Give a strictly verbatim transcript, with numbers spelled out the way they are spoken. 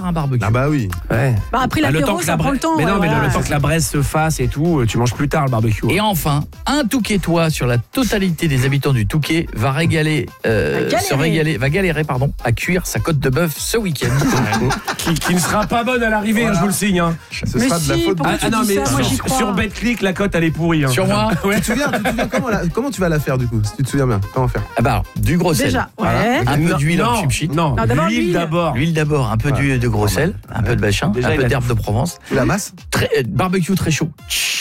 un barbecue. Ah bah oui. Ouais. Bah, après Bah, le temps l'apéro, que ça la prend bra- le temps. Mais non, ouais, mais le- voilà. le temps que la braise se fasse et tout, tu manges plus tard le barbecue. Et enfin, un Touquetois sur la totalité des habitants du Touquet va régaler, euh, Va galérer. se régaler, va galérer pardon, à cuire sa côte de bœuf ce week-end. qui, qui ne sera pas bonne à l'arrivée, hein, je vous le signe. Hein. Ce Mais sera de la si, faute de... pourquoi Ah, tu ah non, dis mais ça, moi, j'y sur, crois. sur BetClick, la cote elle est pourrie. Hein. Sur moi, Ouais. Tu te souviens, tu te souviens comment, la- comment tu vas la faire du coup, si tu te souviens bien, comment faire? ah bah, alors, du gros sel. Déjà, Voilà. ouais. Un peu Non, d'huile en non, chipchit. Non, Non, d'abord l'huile l'huile. d'abord. L'huile d'abord, un peu Ouais. du- de gros sel, un peu de bachin, Déjà, un il peu a d'herbe tout de Provence. Tu la masses? Très, euh, barbecue très chaud.